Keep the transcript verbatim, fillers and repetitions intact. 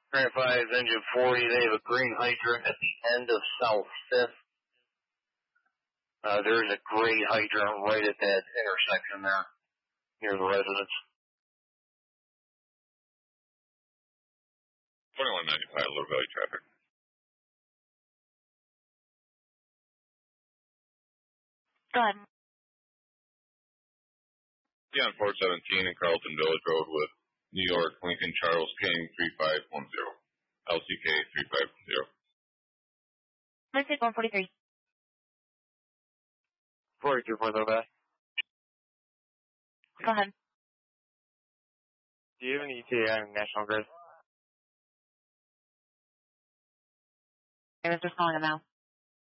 five, engine forty, they have a green hydrant at the end of South fifth. Uh, there's a gray hydrant right at that intersection there, near the residence. twenty-one ninety-five, Little Valley traffic. Go ahead. Yeah, on four seventeen in Carlton Village Road with New York, Lincoln Charles King three five one zero. L C K three five one zero. Let's take one forty-three. forty-two for the back. Go ahead. Do you have an E T A on National Grid? I was just calling them now.